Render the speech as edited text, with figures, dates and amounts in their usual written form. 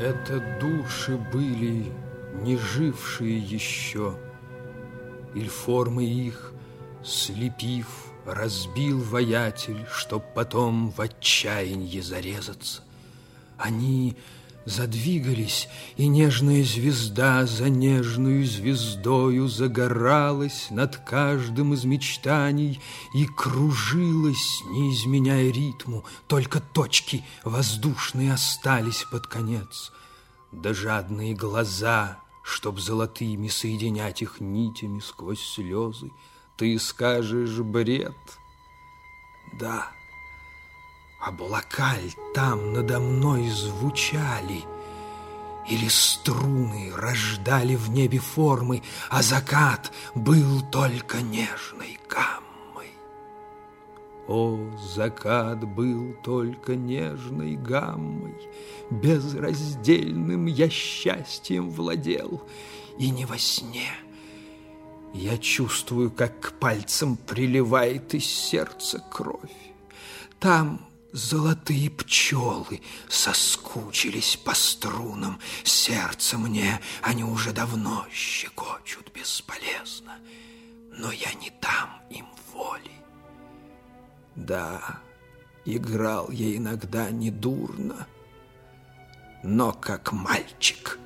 Это души были, не жившие еще, иль формы их, слепив, разбил воятель, чтоб потом в отчаянье зарезаться. Они задвигались, и нежная звезда за нежную звездою загоралась над каждым из мечтаний и кружилась, не изменяя ритму, только точки воздушные остались под конец. Да жадные глаза, чтоб золотыми соединять их нитями сквозь слезы, ты скажешь бред? Да. Облака ль там надо мной звучали, или струны рождали в небе формы, а закат был только нежной гаммой? О, закат был только нежной гаммой, безраздельным я счастьем владел, и не во сне. Я чувствую, как к пальцам приливает из сердца кровь. Там золотые пчелы соскучились по струнам. Сердце мне они уже давно щекочут бесполезно, но я не дам им воли. Да, играл я иногда недурно, но как мальчик